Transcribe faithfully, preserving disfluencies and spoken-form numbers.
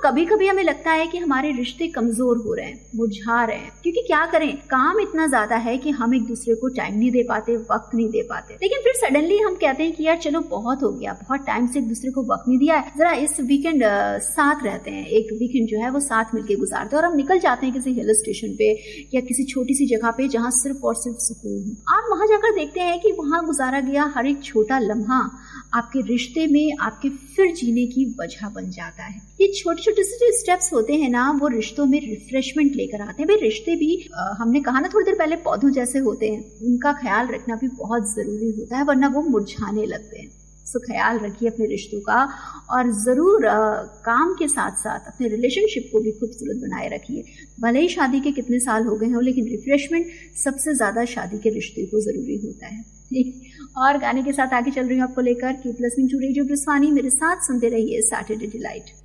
कभी कभी हमें लगता है कि हमारे रिश्ते कमजोर हो रहे हैं, मुरझा रहे हैं, क्योंकि क्या करें, काम इतना ज्यादा है कि हम एक दूसरे को टाइम नहीं दे पाते, वक्त नहीं दे पाते। लेकिन फिर सडनली हम कहते हैं कि यार चलो बहुत हो गया, बहुत टाइम से एक दूसरे को वक्त नहीं दिया है, जरा इस वीकेंड साथ रहते हैं, एक वीकेंड जो है वो साथ मिलके गुजारते हैं, और हम निकल जाते हैं किसी हिल स्टेशन पे या किसी छोटी सी जगह पे जहाँ सिर्फ और सिर्फ सुकून हो। आप वहां जाकर देखते हैं कि वहां गुजारा गया हर एक छोटा लम्हा आपके रिश्ते में आपके फिर जीने की वजह बन जाता है। ये छोटे छोटे से जो स्टेप्स होते हैं ना, वो रिश्तों में रिफ्रेशमेंट लेकर आते हैं। भाई रिश्ते भी आ, हमने कहा ना थोड़ी देर पहले, पौधों जैसे होते हैं, उनका ख्याल रखना भी बहुत जरूरी होता है, वरना वो मुरझाने लगते हैं। सो ख्याल रखिए अपने रिश्तों का, और जरूर आ, काम के साथ साथ अपने रिलेशनशिप को भी खूबसूरत बनाए रखिए। भले ही शादी के कितने साल हो गए हो, लेकिन रिफ्रेशमेंट सबसे ज्यादा शादी के रिश्ते को जरूरी होता है। ठीक, और गाने के साथ आगे चल रही हूँ आपको लेकर। कीप लिसनिंग टू रेडियो ब्रिस्वानी, मेरे साथ सुनते रहिए सैटरडे डिलाइट।